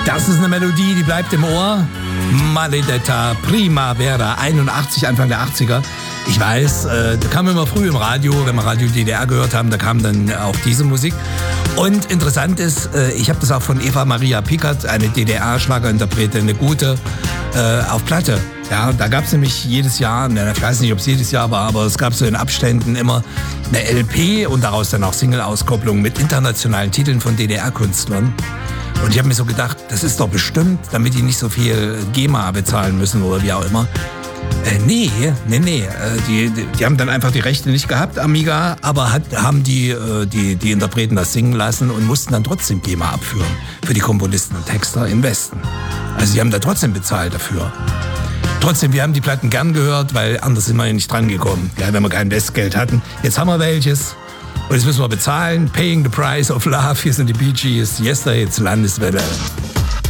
Das ist eine Melodie, die bleibt im Ohr. Maledetta Primavera, 81, Anfang der 80er. Ich weiß, da kam immer früh im Radio, wenn wir Radio DDR gehört haben, da kam dann auch diese Musik. Und interessant ist, ich habe das auch von Eva Maria Pickert, eine DDR-Schlagerinterpretin, eine gute, auf Platte. Ja, da gab es nämlich jedes Jahr, ich weiß nicht, ob es jedes Jahr war, aber es gab so in Abständen immer eine LP und daraus dann auch Single-Auskopplungen mit internationalen Titeln von DDR-Künstlern. Und ich habe mir so gedacht, das ist doch bestimmt, damit die nicht so viel GEMA bezahlen müssen oder wie auch immer. Nee. Die haben dann einfach die Rechte nicht gehabt, Amiga, aber haben die Interpreten das singen lassen und mussten dann trotzdem GEMA abführen für die Komponisten und Texter im Westen. Also die haben da trotzdem bezahlt dafür. Trotzdem, wir haben die Platten gern gehört, weil anders sind wir ja nicht dran gekommen, ja, wenn wir kein Westgeld hatten. Jetzt haben wir welches und jetzt müssen wir bezahlen. Paying the price of love. Hier sind die Bee Gees, Yesterday, Landeswelle.